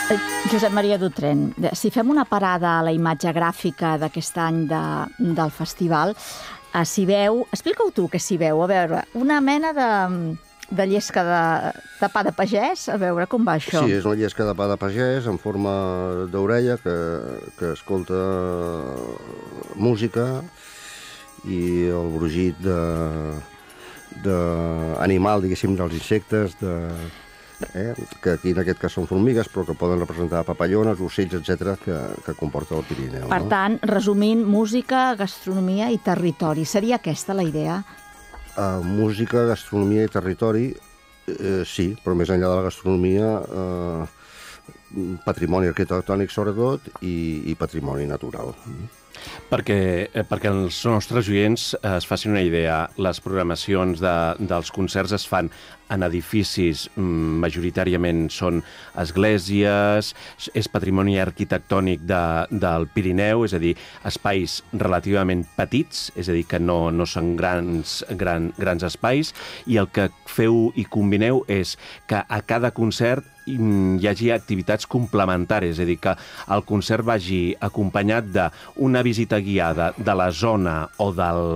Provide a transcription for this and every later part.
Josep Maria Dutren, si fem una parada a la imatge gràfica d'aquest any del festival, s'hi veu, explica-ho tu què s'hi veu, a veure, una mena de llesca de pa de pagès, a veure com va això. Sí, és una llesca de pa de pagès en forma d'orella que escolta música i el brugit d'animal, diguéssim, dels insectes, que aquí en aquest cas són formigues, però que poden representar papallones, ocells, etc., que comporta el Pirineu. Per tant, resumint, música, gastronomia i territori. Seria aquesta la idea? Música, gastronomia i territori, sí, però més enllà de la gastronomia, patrimoni arquitectònic sobretot i patrimoni natural. Perquè els nostres oients es facin una idea, les programacions dels concerts es fan en edificis, majoritàriament són esglésies, és patrimoni arquitectònic del Pirineu, és a dir, espais relativament petits, és a dir, que no són grans espais, i el que feu i combineu és que a cada concert hi hagi activitats complementàries, és a dir, que el concert vagi acompanyat d'una visita guiada de la zona o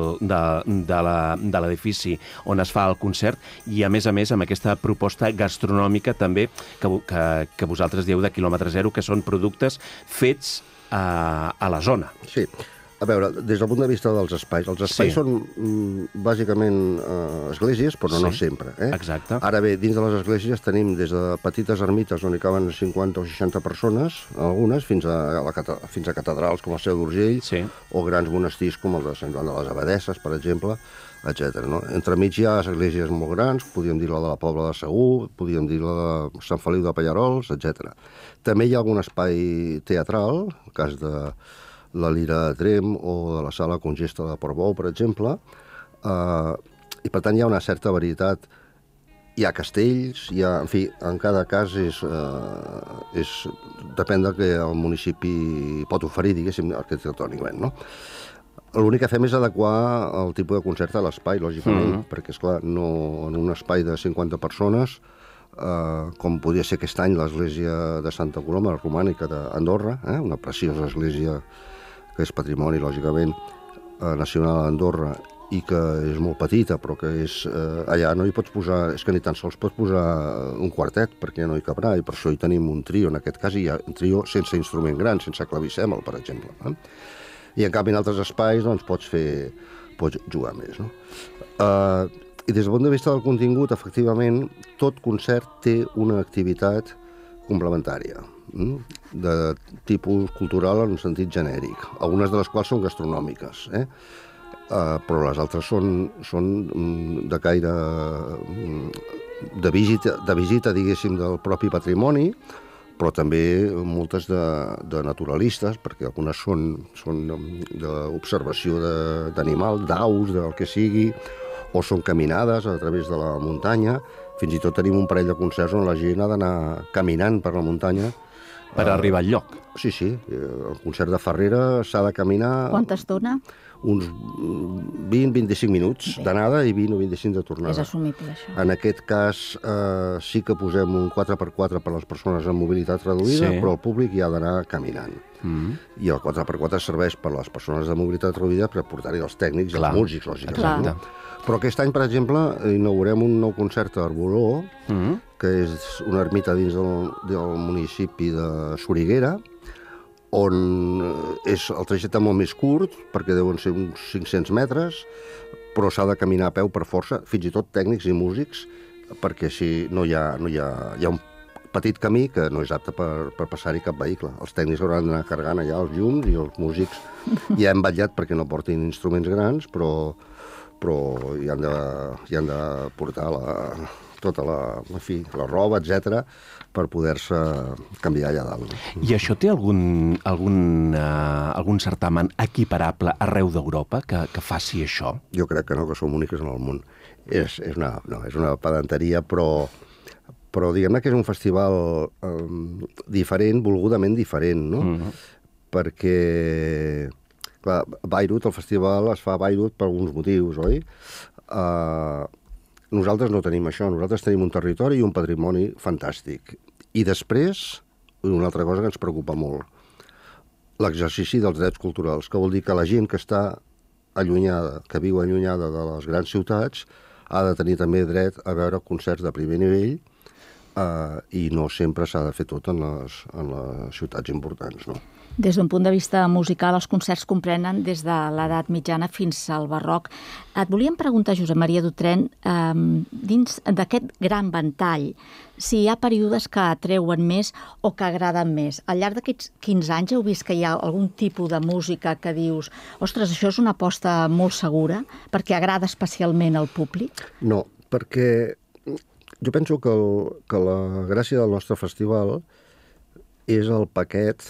de l'edifici on es fa el concert i, a més, amb aquesta proposta gastronòmica també que vosaltres dieu de quilòmetre zero, que són productes fets a la zona. Sí. A veure, des del punt de vista dels espais, els espais són bàsicament esglésies, però no sempre. Exacte. Ara bé, dins de les esglésies tenim des de petites ermites on hi caben 50 o 60 persones, algunes, fins a catedrals com la Seu d'Urgell, o grans monestirs com el de Sant Joan de les Abadesses, per exemple, etc. Entremig hi ha esglésies molt grans, podríem dir la de la Pobla de Segur, podríem dir la de Sant Feliu de Pallarols, etc. També hi ha algun espai teatral, el cas de la Lira de Tremp o de la Sala Congesta de Portbou, per exemple, i per tant hi ha una certa varietat. Hi ha castells, en fi, en cada cas depèn del que el municipi pot oferir, diguéssim, arquitectònicament, no? L'únic que fem és adequar el tipus de concert a l'espai, lògicament, perquè, esclar, no en un espai de 50 persones, com podria ser aquest any l'església de Santa Coloma, la romànica d'Andorra, una preciosa església que és patrimoni, lògicament, nacional d'Andorra, i que és molt petita, però que allà no hi pots posar, és que ni tan sols pots posar un quartet, perquè no hi cabrà, i per això hi tenim un trio, en aquest cas hi ha un trio sense instrument gran, sense clavicèmbal, per exemple. I en canvi en altres espais doncs, pots jugar més. I des del punt de vista del contingut, efectivament, tot concert té una activitat complementària, de tipus cultural en un sentit genèric, algunes de les quals són gastronòmiques, però les altres són de caire de visita, diguéssim, del propi patrimoni, però també moltes de naturalistes, perquè algunes són d'observació d'animal, d'aus, del que sigui, o són caminades a través de la muntanya. Fins i tot tenim un parell de concerts on la gent ha d'anar caminant per la muntanya. Per arribar al lloc. Sí. El concert de Farrera s'ha de caminar... Quanta estona? Uns 20-25 minuts d'anada i 20 o 25 de tornada. És assumible, això. En aquest cas sí que posem un 4x4 per a les persones amb mobilitat reduïda, però el públic hi ha d'anar caminant. I el 4x4 serveix per a les persones de mobilitat reduïda per portar-hi els tècnics i els músics, lògicament. Però aquest any, per exemple, inaugurem un nou concert a Arboló, que és una ermita dins del municipi de Soriguera, on és el trajecte molt més curt, perquè deuen ser uns 500 metres, però s'ha de caminar a peu per força, fins i tot tècnics i músics, perquè així hi ha un petit camí que no és apte per passar-hi cap vehicle. Els tècnics hauran d'anar carregant allà els llums i els músics ja hem vetllat perquè no portin instruments grans, però hi han de portar tota la roba, etc., per poder-se canviar allà dalt. I això té algun certamen equiparable arreu d'Europa que faci això? Jo crec que no, que som úniques en el món. És una pedanteria, però diguem-ne que és un festival diferent, volgudament diferent, no? Perquè, clar, Bayreuth, el festival es fa a Bayreuth per alguns motius, oi? Nosaltres no tenim això, nosaltres tenim un territori i un patrimoni fantàstic. I després, una altra cosa que ens preocupa molt. L'exercici dels drets culturals, que vol dir que la gent que està allunyada, que viu allunyada de les grans ciutats, ha de tenir també dret a veure concerts de primer nivell i no sempre s'ha de fer tot en les ciutats importants, no? Des d'un punt de vista musical, els concerts comprenen des de l'edat mitjana fins al barroc. Et volíem preguntar, Josep Maria Dutren, dins d'aquest gran ventall, si hi ha períodes que atreuen més o que agraden més. Al llarg d'aquests 15 anys heu vist que hi ha algun tipus de música que dius ostres, això és una aposta molt segura perquè agrada especialment al públic? No, perquè jo penso que la gràcia del nostre festival és el paquet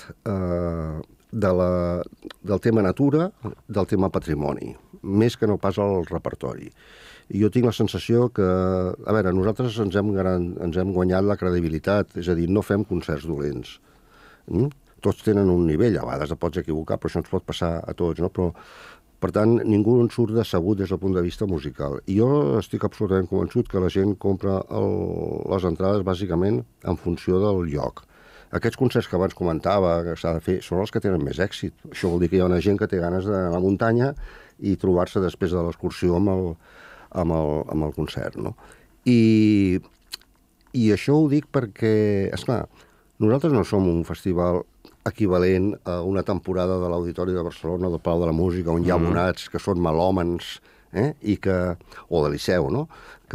del tema natura, del tema patrimoni, més que no pas el repertori. I jo tinc la sensació que, a veure, nosaltres ens hem guanyat la credibilitat, és a dir, no fem concerts dolents. Tots tenen un nivell, a vegades et pots equivocar, però això ens pot passar a tots, no? Però, per tant, ningú en surt decebut des del punt de vista musical. I jo estic absolutament convençut que la gent compra les entrades bàsicament en funció del lloc. Aquests concerts que abans comentava que s'ha de fer són els que tenen més èxit. Això vol dir que hi ha una gent que té ganes d'anar a la muntanya i trobar-se després de l'excursió amb el concert, no? I això ho dic perquè, esclar, nosaltres no som un festival equivalent a una temporada de l'Auditori de Barcelona o del Palau de la Música, on hi ha abonats que són melòmens, o de Liceu, no? O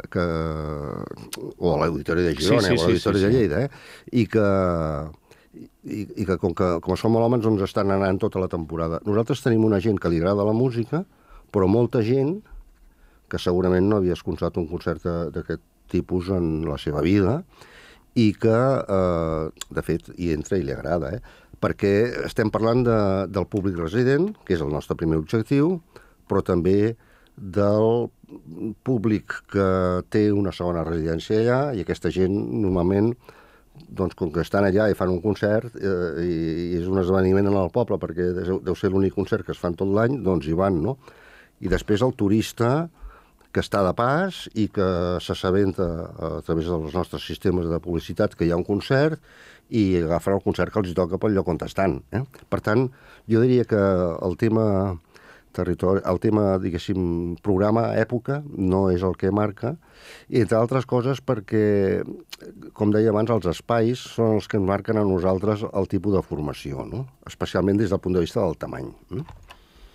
a l'Auditori de Girona, o a l'Auditori de Lleida, i que com a som melòmens ens estan anant tota la temporada. Nosaltres tenim una gent que li agrada la música, però molta gent que segurament no havia escoltat un concert d'aquest tipus en la seva vida i que, de fet, hi entra i li agrada, perquè estem parlant del públic resident, que és el nostre primer objectiu, però també del públic que té una segona residència allà i aquesta gent normalment, doncs, com que estan allà i fan un concert i és un esdeveniment en el poble perquè deu ser l'únic concert que es fan tot l'any, doncs hi van, no? I després el turista que està de pas i que s'assabenta a través dels nostres sistemes de publicitat que hi ha un concert i agafarà el concert que els toca pel lloc on estan. Per tant, jo diria que el tema territori, el tema, diguéssim, programa, època, no és el que marca, i entre altres coses perquè, com deia abans, els espais són els que ens marquen a nosaltres el tipus de formació, no? Especialment des del punt de vista del tamany.